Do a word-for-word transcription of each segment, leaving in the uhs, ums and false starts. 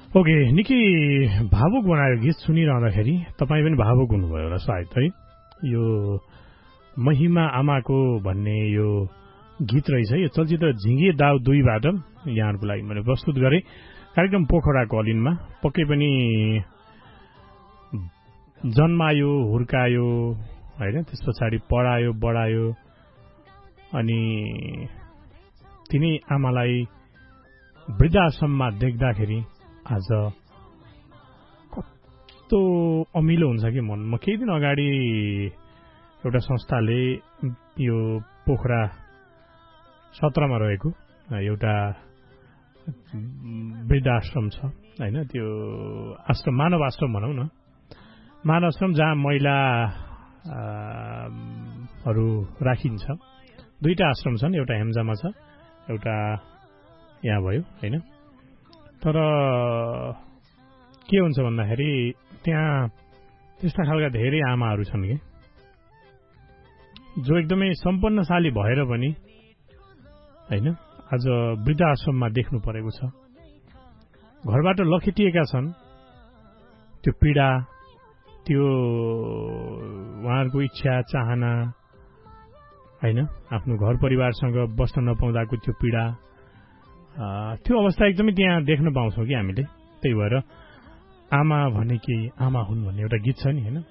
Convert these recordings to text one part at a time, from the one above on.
Okay, निकै भावुक बनायो गीत सुनिरहँदाखेरि। तपाईँ पनि भावुक हुनुभयो होला सायद है। यो महिमा आमाको भन्ने यो गीत रहेछ। यो चलचित्र झिङ्गे दाउ दुईबाट यहाँहरूको लागि मैले प्रस्तुत गरेँ कार्यक्रम पोखरा कलिनमा। पक्कै पनि जन्मायो, हुर्कायो होइन, त्यस पछाडि पढायो, बढायो अनि तिनी आमालाई वृद्धाश्रममा देख्दाखेरि आज कस्तो अमिलो हुन्छ कि मनमा। केही दिन अगाडि एउटा संस्थाले यो पोखरा सत्रमा रहेको एउटा वृद्धाश्रम छ होइन, त्यो आश्रम मानव आश्रम भनौँ न, मानव आश्रम जहाँ महिलाहरू राखिन्छ। दुईटा आश्रम छन्, एउटा हेम्जामा छ, एउटा यहाँ भयो होइन। तर के हुन्छ भन्दाखेरि त्यहाँ त्यस्ता खालका धेरै आमाहरू छन् कि जो एकदमै सम्पन्नशाली भएर पनि होइन आज वृद्धाश्रममा देख्नु परेको छ। घरबाट लखेटिएका छन्। त्यो पीडा, त्यो उहाँहरूको इच्छा चाहना होइन, आफ्नो घर परिवारसँग बस्न नपाउँदाको त्यो पीडा, त्यो अवस्था एकदमै त्यहाँ देख्न पाउँछौँ कि हामीले। त्यही भएर आमा भने कि आमा हुन् भन्ने एउटा गीत छ नि होइन,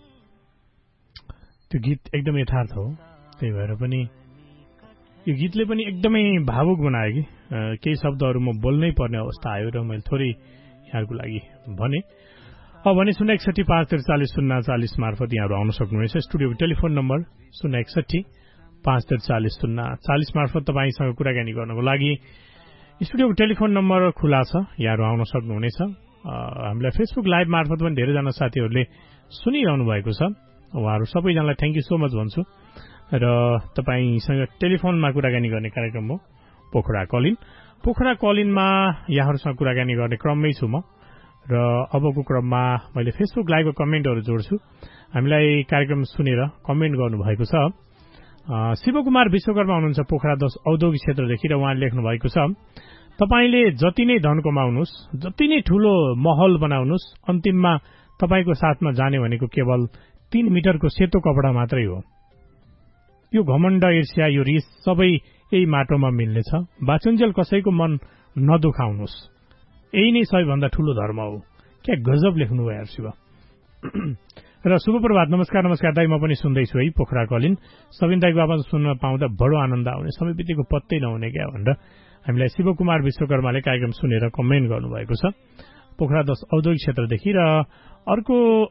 त्यो गीत एकदम यथार्थ हो। त्यही भएर पनि यो गीतले पनि एकदमै भावुक बनायो कि केही शब्दहरू म बोल्नै पर्ने अवस्था आयो र मैले थोरै यहाँहरूको लागि भने। अब भने शून्य एकसठी पाँच त्रिचालिस शून्य चालिस मार्फत यहाँहरू आउन सक्नुहुनेछ। स्टुडियोको टेलिफोन नम्बर शून्य एकसठी पाँच त्रिचालिस शून्य चालिस मार्फत तपाईँसँग कुराकानी गर्नको लागि स्टुडियोको टेलिफोन नम्बर खुला छ, यहाँहरू आउन सक्नुहुनेछ। हामीलाई फेसबुक लाइभ मार्फत पनि धेरैजना साथीहरूले सुनिरहनु भएको छ। उहाँहरू सबैजनालाई थ्याङ्क यू सो मच भन्छु। र तपाईँसँग टेलिफोनमा कुराकानी गर्ने कार्यक्रम हो पोखरा कलिन। पोखरा कलिनमा यहाँहरूसँग कुराकानी गर्ने क्रममै छु म। र अबको क्रममा मैले फेसबुक लाइभको कमेन्टहरू जोड्छु। हामीलाई कार्यक्रम सुनेर कमेन्ट गर्नुभएको छ शिवकुमार विश्वकर्मा हुनुहुन्छ पोखरा दश औद्योगिक क्षेत्रदेखि, र उहाँले लेख्नु भएको छ तपाईँले जति नै धन कमाउनुहोस्, जति नै ठूलो महल बनाउनुहोस्, अन्तिममा तपाईँको साथमा जाने भनेको केवल तीन मिटरको सेतो कपडा मात्रै हो। यो घमण्ड, ईर्ष्या, यो रिस सबै यही माटोमा मिल्नेछ। बाचुन्जेल कसैको मन नदुखाउनुहोस्, यही नै सबैभन्दा ठूलो धर्म हो। क्या गजब लेख्नु भयो यार शिव। र शुभ प्रभात, नमस्कार नमस्कार दाई, म पनि सुन्दैछु है पोखरा कलिन। सबिन दाईको आवाज सुन्न पाउँदा बडो आनन्द आउने, समय बितेको पत्तै नहुने क्या भनेर हामीलाई शिवकुमार विश्वकर्माले कार्यक्रम सुनेर कमेन्ट गर्नुभएको छ पोखरा दश औद्योगिक क्षेत्रदेखि। र अर्को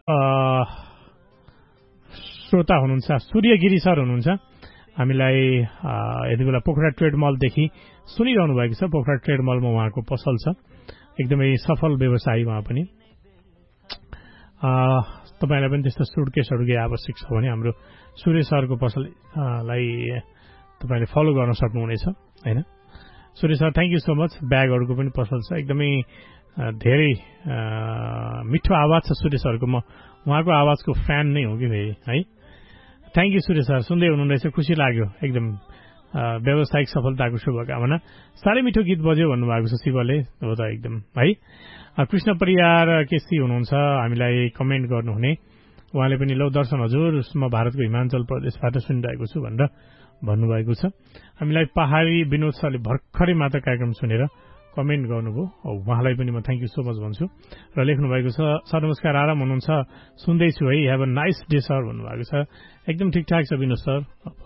श्रोता हुनुहुन्छ सूर्यगिरी सर हुनुहुन्छ, हामीलाई यति बेला पोखरा ट्रेड मलदेखि सुनिरहनु भएको छ। पोखरा ट्रेड मलमा उहाँको पसल छ, एकदमै सफल व्यवसायी उहाँ पनि। तपाईँलाई पनि त्यस्तो सुटकेसहरू केही आवश्यक छ भने हाम्रो सूर्य सरको पसललाई तपाईँले फलो गर्न सक्नुहुनेछ होइन। सूर्य sir thank you so much. ब्यागहरूको पनि पसल छ, एकदमै धेरै मिठो आवाज छ सूर्य सरको। म उहाँको आवाजको फ्यान नै हो कि भाइ है। थ्याङ्क यू सूर्य सर, सुन्दै हुनुहुँदैछ, खुसी लाग्यो एकदम। व्यावसायिक सफलताको शुभकामना। साह्रै मिठो गीत बज्यो भन्नुभएको छ शिवले, हो त एकदम है। कृष्ण परियार केसी हुनुहुन्छ, हामीलाई कमेन्ट गर्नुहुने। उहाँले पनि लौ दर्शन हजुर, म भारतको हिमाचल प्रदेशबाट सुनिरहेको छु भनेर भन्नुभएको छ। हामीलाई पहाडी विनोद सरले भर्खरै मात्र कार्यक्रम सुनेर कमेन्ट गर्नुभयो, उहाँलाई पनि म थ्याङ्क यू सो मच भन्छु। र लेख्नु भएको छ सर नमस्कार, आराम हुनुहुन्छ, सुन्दैछु है, have a nice day sir भन्नुभएको छ। एकदम ठिकठाक छ विनोद सर,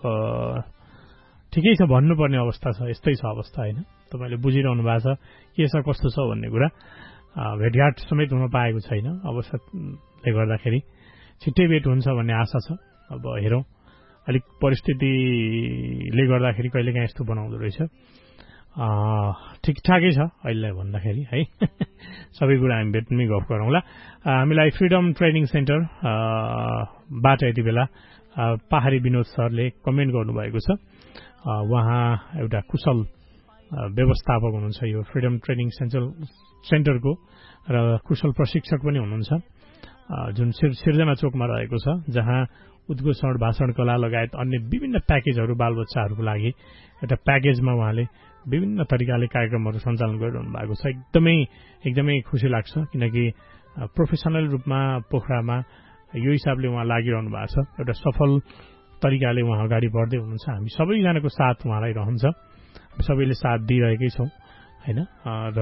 ठिकै छ भन्नुपर्ने अवस्था छ, यस्तै छ अवस्था होइन। तपाईँले बुझिरहनु भएको छ के छ कस्तो छ भन्ने कुरा। भेटघाट समेत हुन पाएको छैन, अवस्थाले गर्दाखेरि छिट्टै भेट हुन्छ भन्ने आशा छ। अब हेरौँ, अलिक परिस्थितिले गर्दाखेरि कहिलेकाहीँ यस्तो बनाउँदो रहेछ। ठिकठाकै छ अहिले भन्दाखेरि है। सबै कुरा हामी भेट्नै गफ गरौँला। हामीलाई फ्रिडम ट्रेनिङ सेन्टर बाट यति बेला पहाडी विनोद सरले कमेन्ट गर्नुभएको छ। उहाँ एउटा कुशल व्यवस्थापक हुनुहुन्छ यो फ्रिडम ट्रेनिङ सेन्टर सेन्टरको, र कुशल प्रशिक्षक पनि हुनुहुन्छ, जुन सिर्जना चोकमा रहेको छ, जहाँ उद्घोषण, भाषण कला लगायत अन्य विभिन्न प्याकेजहरू बालबच्चाहरूको लागि एउटा प्याकेजमा उहाँले विभिन्न तरिकाले कार्यक्रमहरू सञ्चालन गरिरहनु भएको छ। एकदमै एकदमै खुसी लाग्छ, किनकि प्रोफेसनल रूपमा पोखरामा यो हिसाबले उहाँ लागिरहनु भएको छ। एउटा सफल तरिकाले उहाँ अगाडि बढ्दै हुनुहुन्छ। हामी सबैजनाको साथ उहाँलाई रहन्छ, हामी सबैले साथ दिइरहेकै छौँ होइन। र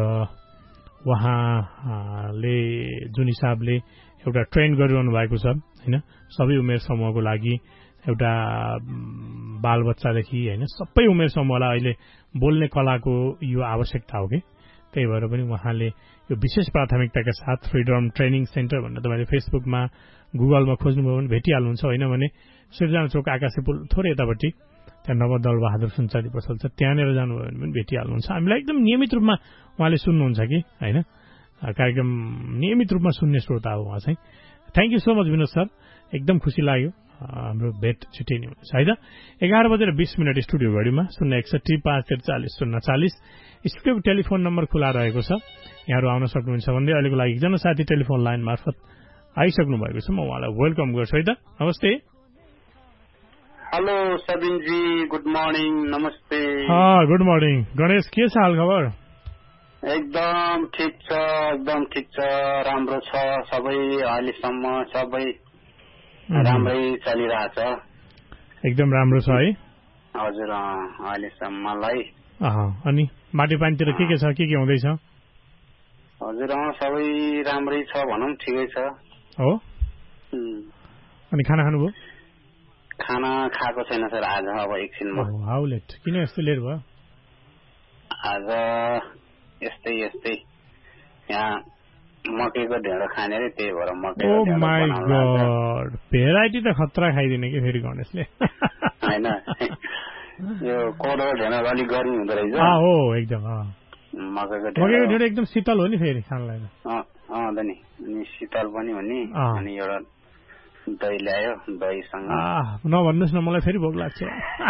उहाँले जुन हिसाबले एउटा ट्रेन गरिरहनु भएको छ होइन, सबै उमेर समूहको लागि, एउटा बालबच्चादेखि होइन सबै उमेर समूहलाई अहिले बोल्ने कलाको यो आवश्यकता हो कि। त्यही भएर पनि उहाँले यो विशेष प्राथमिकताका साथ फ्रिडम ट्रेनिङ सेन्टर भनेर तपाईँले फेसबुकमा गुगलमा खोज्नुभयो भने भेटिहाल्नुहुन्छ, होइन भने सिर्जना चोक आकाशे पुल थोरै यतापट्टि त्यहाँ नवदल बहादुर सुनचारी पसल छ, त्यहाँनिर जानुभयो भने पनि भेटिहाल्नुहुन्छ। हामीलाई एकदम नियमित रूपमा उहाँले सुन्नुहुन्छ कि होइन, कार्यक्रम नियमित रूपमा सुन्ने श्रोता हो उहाँ चाहिँ। Thank you so much Vinod sir, एकदम खुसी लाग्यो। हाम्रो भेट छिट्टै नै हुनेछ है त। एघार बजेर बिस मिनट स्टुडियो घडीमा शून्य एकसठी पाँच त्रिचालिस शून्य चालिस स्टुडियोको टेलिफोन नम्बर खुला रहेको छ, यहाँहरू आउन सक्नुहुन्छ भन्दै अहिलेको लागि एकजना साथी टेलिफोन लाइन मार्फत आइसक्नु भएको छ। म उहाँलाई वेलकम गर्छु है त। नमस्ते। हेलो सबिनजी, गुड मर्निङ, नमस्ते। गुड मर्निङ गणेश, के छ हाल खबर? एकदम ठिक छ, एकदम ठिक छ, राम्रो छ, सबै अहिलेसम्म सबै राम्रै चलिरहेछ। एकदम राम्रो छ है? हजुर, अहिलेसम्मलाई। अनि माटी पानीतिर के के छ, के के हुँदैछ? हजुर, सबै राम्रै छ भनौँ, ठिकै छ। हो, अनि खाना खानुभयो? खाना खाएको छैन सर आज, अब एकछिनमा। हाउ लेट, किन यस्तो लेट भयो आज? यस्तै यस्तै यहाँ मकैको ढेँडो खाने रे, त्यही भएर मकैको ढेँडो बनाउनु। ओ माय गॉड, भेराइटी त खतरा खाइदिने कि फेरि गणेशले हैन। यो कोदोको ढेँडो अलिक गर्मी हुँदो रहेछ। हो एकदम। मकैको ढेँडो एकदम शीतल हो नि फेरि खानलाई। अँ अँ त नि, अनि शीतल पनि हो नि। अनि एउटा दही ल्यायो, दहीसँग। नभन्नुहोस् न, मलाई फेरि भोक लाग्छ।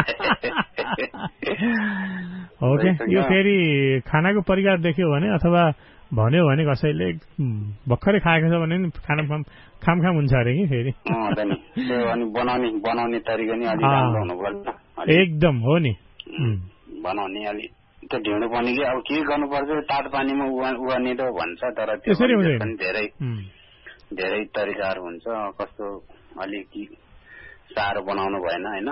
ओके, यो फेरि खानाको परिकार देख्यो भने अथवा भन्यो भने कसैले भर्खरै खाएको छ भने खाना खाम खाम हुन्छ अरे कि फेरि। अनि बनाउने बनाउने तरिका नि अलिक राम्रो हुनुपर्छ। एकदम हो नि, बनाउने अलिक त्यो ढिँडो पनि कि अब के गर्नुपर्छ, तातो पानीमा उगाउने त भन्छ, तर त्यसरी पनि धेरै धेरै तरिकाहरू हुन्छ। कस्तो अलिक साह्रो बनाउनु भएन होइन,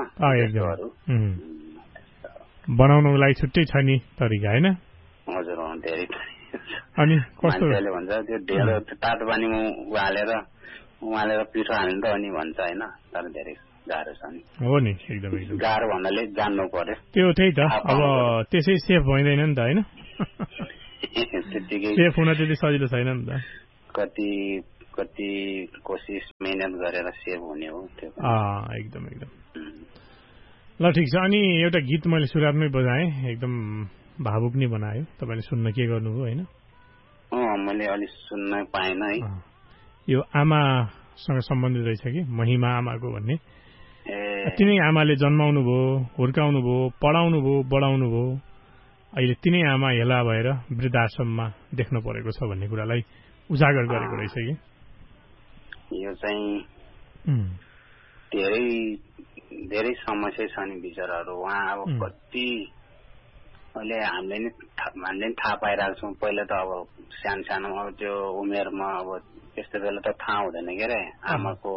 बनाउनुको लागि छुट्टै छ नि तरिका होइन? हजुर, धेरै अनि कस्तो भन्छ त्यो ढेँडो तातो पानीमा उहालेर उहालेर पिठो हाल्नु त अनि भन्छ होइन, तर धेरै गाह्रो छ नि। हो नि, एकदम एकदम गाह्रो भन्नाले जान्नु पर्यो त्यो। त्यही त, अब त्यसै सेफ भइँदैन नि त होइन, त्यतिकै सेफ हुन त्यति सजिलो छैन नि त। कति कति कोसिस मेहनत गरेर सेभ हुने हो त्यो। एकदम एकदम ल, ठिक छ। अनि एउटा गीत मैले सुरुवातमै बजाएँ, एकदम भावुक नै बनायो, तपाईँले सुन्न के गर्नुभयो होइन? अँ, मैले अलिक सुन्न पाएन है। यो आमासँग सम्बन्धित रहेछ कि, महिमा आमाको भन्ने। तिनै आमाले जन्माउनु भयो, हुर्काउनु भयो, पढाउनु भयो, बढाउनु भयो, अहिले तिनै आमा हेला भएर वृद्धाश्रममा देख्न परेको छ भन्ने कुरालाई उजागर गरेको रहेछ कि। यो चाहिँ धेरै धेरै समस्या छ नि बिचराहरू। उहाँ अब कति अहिले हामीले नि हामीले नि थाहा पाइरहेको छौँ। पहिला त अब सानो सानो अब त्यो उमेरमा अब त्यस्तो बेला त थाहा हुँदैन के अरे आमाको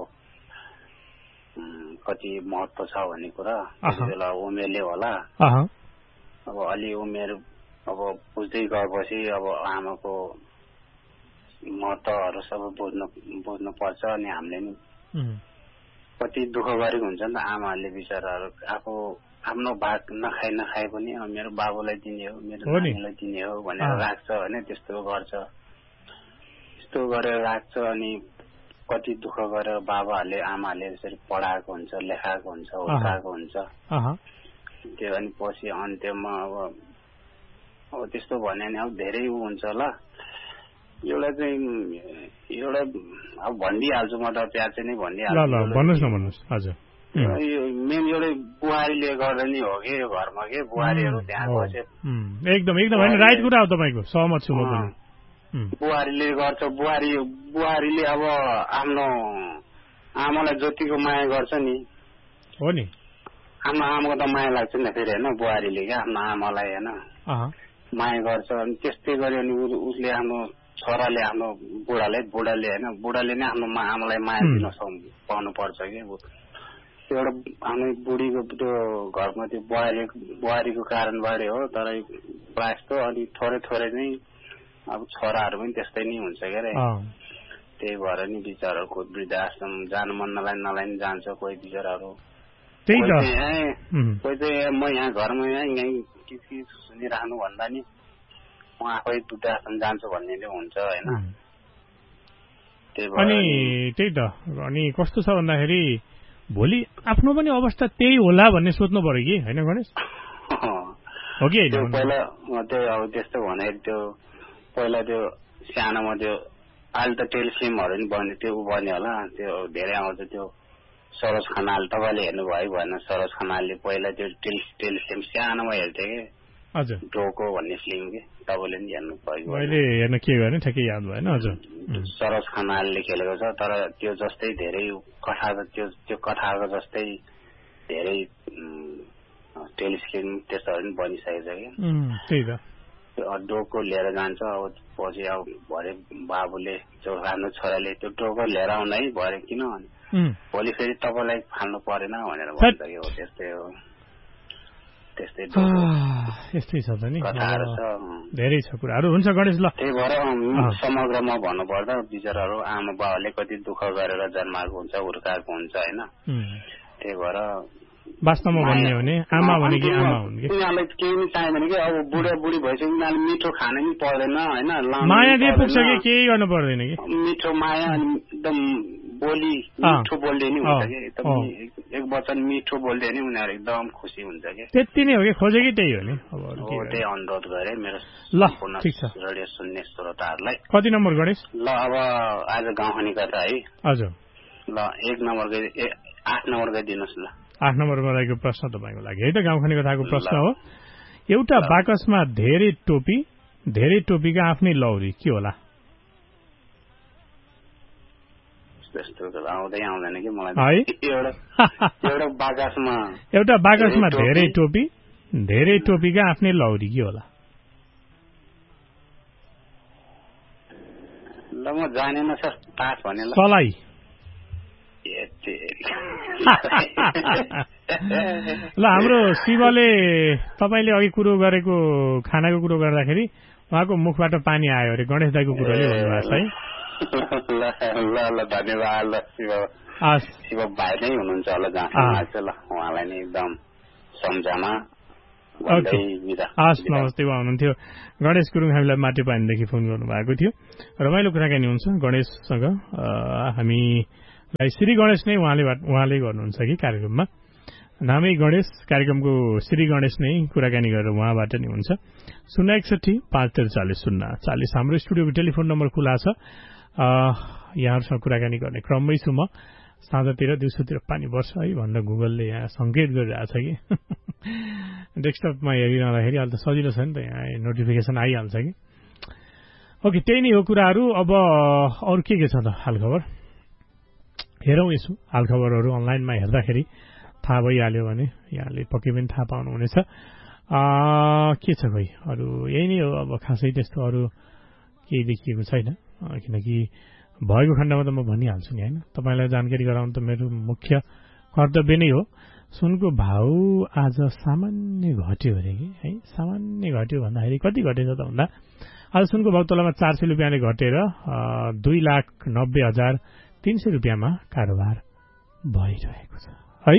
कति महत्व छ भन्ने कुरा। त्यति बेला उमेरले होला, अब अलि उमेर अब बुझ्दै गएपछि अब आमाको महत्वहरू सबै बुझ्नु बुझ्नु पर्छ। अनि हामीले नि कति दुःख गरेको हुन्छ नि त आमाहरूले बिचराहरू। आफू आफ्नो भाग नखाइ नखाए पनि मेरो बाबुलाई दिने हो, मेरो नानीलाई दिने हो भनेर राख्छ होइन, त्यस्तो गर्छ, त्यस्तो गरेर राख्छ। अनि कति दुःख गरेर बाबाहरूले आमाहरूले यसरी पढाएको हुन्छ, लेखाएको हुन्छ, हुर्काएको हुन्छ त्यो। अनि पछि अन्त्यमा अब अब त्यस्तो भन्यो भने अब धेरै ऊ हुन्छ। ल, एउटा चाहिँ एउटा अब भनिदिइहाल्छु म त, प्याज चाहिँ नै भनिदिइहाल्छु। भन्नुहोस् न, भन्नुहोस्। हजुर, मेन एउटै बुहारीले गर्दा नि हो कि यो घरमा के बुहारीहरू त्यहाँ बसे। एकदम एकदम होइन, राइट कुरा हो तपाईँको, सहमत छु म पनि। बुहारीले गर्छ, बुहारी बुहारीले अब आफ्नो आमालाई जतिको माया गर्छ नि, हो नि, आफ्नो आमाको त माया लाग्छ नि फेरि होइन, बुहारीले क्या आफ्नो आमालाई होइन। माया गर्छ। अनि त्यस्तै गऱ्यो भने उसले आफ्नो छोराले आफ्नो बुढाले बुढाले होइन बुढाले नै आफ्नो आमालाई माया दिन पाउनु पर्छ कि एउटा हामी बुढीको त्यो घरमा त्यो बुहारी बुहारीको कारणबाट हो। तर प्रायः जस्तो अनि थोरै थोरै नै अब छोराहरू पनि त्यस्तै नै हुन्छ के अरे। त्यही भएर नि बिचराहरूको वृद्धाश्रम जानु मन नलाइन नलाइन जान्छ कोही बिचराहरू। कोही चाहिँ म यहाँ घरमा यहाँ के के सुनिराख्नु भन्दा नि म आफै वृद्धाश्रम जान्छु भन्ने हुन्छ होइन। अनि त्यही त अनि कस्तो छ भन्दाखेरि भोलि आफ्नो पनि अवस्था त्यही होला भन्ने सोच्नु पर्यो कि होइन गणेश हो कि पहिला त्यो अब त्यस्तो भने त्यो पहिला त्यो सानोमा त्यो अहिले त टेलिफिल्महरू नि बन्यो त्यो ऊ बन्यो होला त्यो धेरै आउँछ त्यो सरोज खनाल तपाईँले हेर्नुभयो भएन सरोज खनालले पहिला त्यो टेलिफिल्म सानोमा हेर्थ्यो कि हजुर डोको भन्ने फिल्म कि तपाईँले नि हेर्नु भयो मैले हेर्न के गर्ने ठ्याक्कै याद भएन हजुर सरोज खनालले खेलेको छ तर त्यो जस्तै धेरै कथाको त्यो त्यो कथाको जस्तै धेरै टेलिफिल्म त्यस्तोहरू पनि बनिसकेको छ कि त्यही त डोको लिएर जान्छ अब पछि अब भरे बाबुले जो आफ्नो छोराले त्यो डोको लिएर आउन है भरे किन भोलि फेरि तपाईँलाई फाल्नु परेन भनेर भन्छ कि हो त्यस्तै हो त्यस्तै यस्तै छ त नि धेरै छ कुराहरू हुन्छ गणेश ल त्यही भएर समग्रमा भन्नुपर्दा बिचराहरू आमा बाबाले कति दुःख गरेर जन्माएको हुन्छ हुर्काएको हुन्छ होइन त्यही भएर वास्तवमा भन्ने हो भने आमा भने कि आमा हुन् कि उनीहरूलाई केही पनि चाहिँदैन कि अब बुढा बुढी भएपछि उनीहरूले मिठो खान पनि पर्दैन होइन माया दिए पुग्छ कि केही गर्नु पर्दैन कि मिठो माया एकदम बोली मिठो बोल्दै नि हुन्छ कि एकदम एक वचन मिठो बोल्दै नि उनीहरू एकदम खुसी हुन्छ कि त्यति नै हो कि खोजे कि त्यही हो नि अब त्यही अनुरोध गरे मेरो ल ठिक छ रेडियो सुन्ने श्रोताहरूलाई कति नम्बर गणेश ल अब आज गाउँखाने कथा है हजुर ल एक नम्बरको आठ नम्बरको दिनुहोस् ल आठ नम्बरमा रहेको प्रश्न तपाईँको लागि है त गाउँखाने कथाको प्रश्न हो एउटा बाकसमा धेरै टोपी धेरै टोपीका आफ्नै लौरी के होला आउँदै आउँदैन कि मलाई एउटा बाकसमा एउटा बाकसमा धेरै टोपी धेरै टोपीका आफ्नै लौरी के होला ल म जानेन सर तास भने सलाई ल हाम्रो शिवले तपाईँले अघि कुरो गरेको खानाको कुरो गर्दाखेरि उहाँको मुखबाट पानी आयो अरे गणेश दाईको कुरोले भन्नुभएको छ है ल ल धन्यवाद ल शिव शिव भाइ नै हुनुहुन्छ होला जहाँ ल उहाँलाई नै एकदम सम्झना हस् नमस्ते उहाँ हुनुहुन्थ्यो गणेश गुरुङ हामीलाई माटी पानीदेखि फोन गर्नुभएको थियो रमाइलो कुराकानी हुन्छ गणेशसँग हामी श्री गणेश नै उहाँले उहाँले गर्नुहुन्छ कि कार्यक्रममा नामै गणेश कार्यक्रमको श्री गणेश नै कुराकानी गरेर उहाँबाट नै हुन्छ शून्य एकसठी पाँच त्रिचालिस शून्य चालिस हाम्रो स्टुडियोको टेलिफोन नम्बर खुला छ यहाँहरूसँग कुराकानी गर्ने क्रममै छु म साँझतिर दिउँसोतिर पानी पर्छ है भनेर गुगलले यहाँ सङ्केत गरिरहेछ कि डेस्कटपमा हेरिरहँदाखेरि अहिले त सजिलो छ नि त यहाँ नोटिफिकेसन आइहाल्छ कि ओके त्यही नै हो कुराहरू अब अरू के के छ त हालखबर हेरौँ यसो हालखबरहरू अनलाइनमा हेर्दाखेरि थाहा भइहाल्यो भने यहाँले पक्कै पनि थाहा पाउनुहुनेछ के छ खोइ अरू यही नै हो अब खासै त्यस्तो अरू केही देखिएको छैन किनकि भएको खण्डमा त म भनिहाल्छु नि होइन तपाईँलाई जानकारी गराउनु त मेरो मुख्य कर्तव्य नै हो सुनको भाउ आज सामान्य घट्यो अरे कि है सामान्य घट्यो भन्दाखेरि कति घटेछ त भन्दा आज सुनको भाउ तलमा चार सय रुपियाँले घटेर दुई लाख नब्बे हजार तीन सय रुपियाँमा कारोबार भइरहेको छ है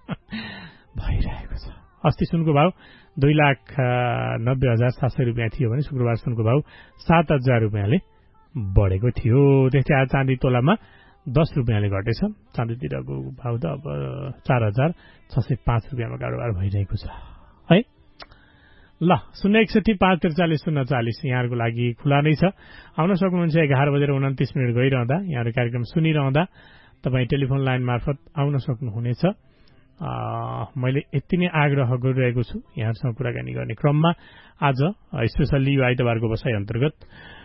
भइरहेको छ अस्ति सुनको भाउ दुई लाख नब्बे हजार सात सय रुपियाँ थियो भने शुक्रबार सुनको भाउ सात हजार रुपियाँले बढेको थियो। त्यस्तै आज चाँदी तोलामा दस रुपियाँले घटेछ चाँदीतिरको भाउ त अब चार हजार छ सय पाँच रुपियाँमा कारोबार भइरहेको छ है ल शून्य एकसठी पाँच त्रिचालिस शून्य चालिस यहाँहरूको लागि खुला नै छ आउन सक्नुहुन्छ एघार बजेर उन्तिस मिनट गइरहँदा यहाँहरू कार्यक्रम सुनिरहँदा तपाईँ टेलिफोन लाइन मार्फत आउन सक्नुहुनेछ मैले यति नै आग्रह गरिरहेको छु यहाँहरूसँग कुराकानी गर्ने क्रममा आज स्पेसल्ली यो आइतबारको बसाइ अन्तर्गत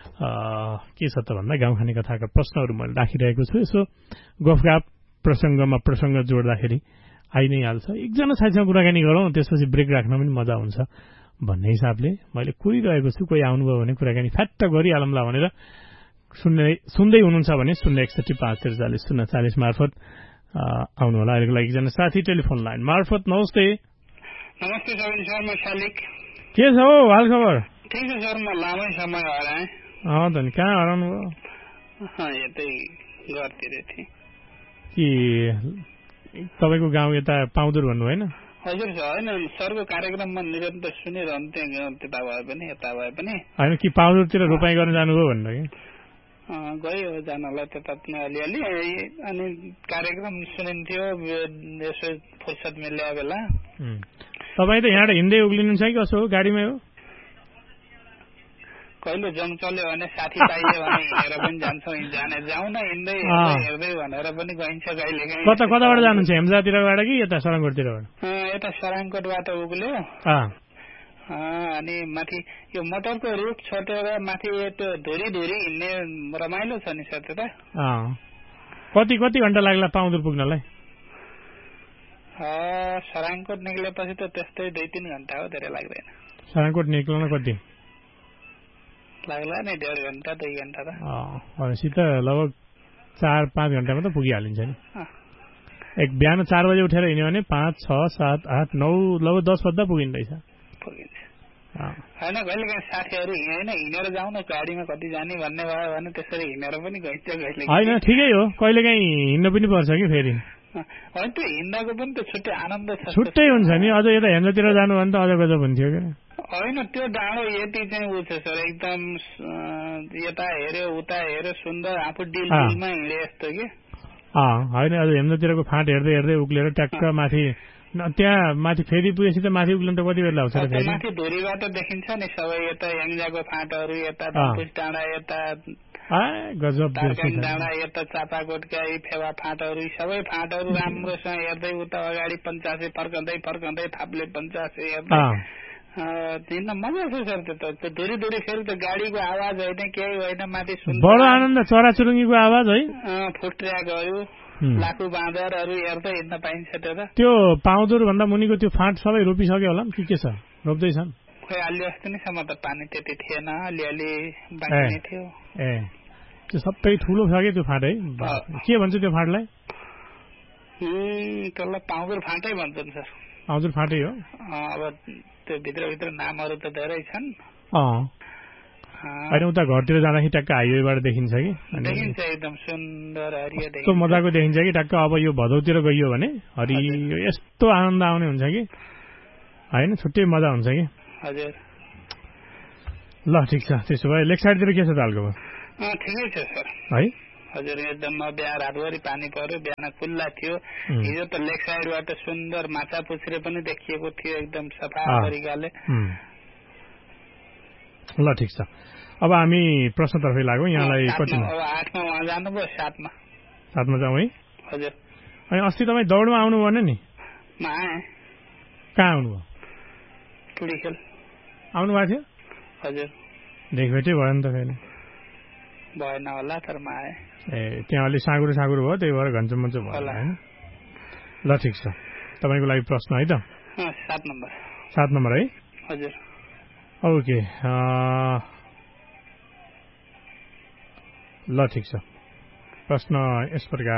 के छ त भन्दा गाउँखाने कथाका प्रश्नहरू मैले राखिरहेको छु यसो गफगाफ प्रसङ्गमा प्रसङ्ग जोड्दाखेरि आइ नै हाल्छ एकजना साथीसँग कुराकानी गरौँ त्यसपछि ब्रेक राख्न पनि मजा हुन्छ भन्ने हिसाबले मैले कुरिरहेको छु, कोही आउनुभयो भने कुराकानी फ्याट्ट गरिहालौँला भनेर सुन्ने सुन्दै हुनुहुन्छ भने शून्य एकसठी पाँच त्रिचालिस शून्य चालिस मार्फत आउनु होला। अहिलेको लागि एकजना साथी टेलिफोन लाइन मार्फत। नमस्ते। नमस्ते सबिन सर, म शालिक। के छ हौ हाल खबर? ठिक छ सर, म लामै समय हराएँ। अँ त नि, कहाँ हराउनु भयो? यतै घरतिर थिएँ। कि तपाईँको गाउँ यता पाउँदुर भन्नु होइन? हजुर सर, होइन सरको कार्यक्रममा निरन्तर सुनिरहन्थेँ, त्यता भए पनि यता भए पनि। होइन कि पाउँदुरतिर रोपाइँ गर्न जानुभयो भनेर कि? गयो जानलाई त्यता पनि अलिअलि, अनि कार्यक्रम सुनिन्थ्यो यसो फुर्सद मिल्यो बेला। तपाईँ त यहाँबाट हिँड्दै उक्लिनुहुन्छ कि कसो हो? गाडीमै हो? कहिले जङ चल्यो भने साथी पाइयो भने हिँडेर पनि जान्छौँ, जाने जाउँ न हिँड्दै हेर्दै भनेर पनि गइन्छ कहिले काहीँ। कता कताबाट जानुहुन्छ? हेम्जातिरबाट कि यता सराङकोटतिरबाट? यता सराङकोटबाट उक्ल्यो, अनि माथि यो मटरको रुख छोटेर माथि त्यो धुरी धुरी हिँड्ने रमाइलो छ नि सर त्यता। कति कति घण्टा लाग्ला पाउँदुर पुग्नलाई? सराङकोट निक्लेपछि त त्यस्तै दुई तिन घण्टा हो, धेरै लाग्दैन। सराङकोट निक्लन कति लाग्ला नि? डेढ घण्टा दुई घण्टा त। भनेपछि त लगभग चार पाँच घण्टामा त पुगिहालिन्छ नि। एक बिहान चार बजे उठेर हिँड्यो भने पाँच छ सात आठ नौ लगभग दस बज्दा पुगिँदैछ। पुगिन्छ होइन, कहिले काहीँ साथीहरू हिँडेन हिँडेर जाउँ न गाडीमा कति जाने भन्ने भयो भने त्यसरी हिँडेर पनि गइन्छ कहिले। होइन ठिकै हो, कहिले काहीँ हिँड्नु पनि पर्छ कि फेरि। होइन त्यो हिँड्दाको पनि त छुट्टै आनन्द छ, छुट्टै हुन्छ नि। अझ यता हेम्जातिर जानु भने त अझ गजब हुन्थ्यो क्या। होइन त्यो डाँडो यति चाहिँ उ छ सर, एकदम यता हेऱ्यो उता हेऱ्यो सुन्दर, आफू डिलमा हिँडे जस्तो कि। होइन अझ हेम्जातिरको फाँट हेर्दै हेर्दै उक्लेर ट्याक्क माथि, त्यहाँ माथि फेरि पुगेपछि त माथि उक्लिनु त कति बेर लाग्छ? माथि धुरीबाट देखिन्छ नि सबै, यता याङजाको फाँटहरू, यता तम्पुस डाँडा, यता गजब डाँडा, यता चापाकोटका फेवा फाँटहरू, सबै फाँटहरू राम्रोसँग हेर्दै उता अगाडि पञ्चासे फर्कँदै फर्कँदै थाप्ले पञ्चासे हेर्दै हिँड्न मजा छ सर। त्यो त धुरी धुरी फेरि त गाडीको आवाज होइन केही होइन, माथि बडो आनन्द, चराचुरुङ्गीको आवाज है, फुट्र्याकहरू, लाखु बाँदरहरू हेर्दै हिँड्न पाइन्छ। त्यो त त्यो पाउँदुर भन्दा मुनिको त्यो फाँट सबै रोपिसक्यो होला कि के छ? रोप्दैछन्? खोइ अलि अस्ति नै सम्म त पानी त्यति थिएन, अलिअलि बाँकी थियो। ए त्यो सबै ठुलो छ कि त्यो फाँट है? के भन्छ त्यो फाँटलाई? त्यसलाई पाउँदुर फाँटै भन्छन् सर। पाउँदुर फाँटै हो। अब त्यो भित्रभित्र नामहरू त धेरै छन्। होइन उता घरतिर जाँदाखेरि टक्क हाइवेबाट देखिन्छ कि? देखिन्छ, एकदम सुन्दर हरियो देखिन्छ। यस्तो मजाको देखिन्छ कि टक्क। अब यो भदौतिर गइयो भने हरियो यस्तो आनन्द आउने हुन्छ कि होइन, छुट्टै मजा हुन्छ कि। हजुर ल ठिक छ। त्यसो भए लेक साइडतिर के छ त हालको? ठिकै छ सर है। हजुर एकदम बिहान रातभरि पानी पर्यो, बिहान खुल्ला थियो। हिजो त लेक साइडबाट सुन्दर माछा पुछ्रे पनि देखिएको थियो, एकदम सफा तरिकाले। ल ठिक छ। अब हामी प्रश्नतर्फै लागौँ। यहाँलाई कतिमा? अब आठमा उहाँ जानुभयो, सातमा सातमा जाउँ है। हजुर। अनि अस्ति तपाईँ दौडमा आउनु भने नि? कहाँ आउनुभयो? टुडीखेल आउनु भएको थियो? हजुर। देखभेटै भयो नि त फेरि? भएन होला, तर म आएँ। ए त्यहाँ अलिक साँगुरो साँगुरो भयो, त्यही भएर घन्चो मन्चो भयो होइन। ल ठिक छ। तपाईँको लागि प्रश्न है त? सात नम्बर। सात नम्बर है? हजुर। ओके ल ठिक छ। प्रश्न यस प्रकार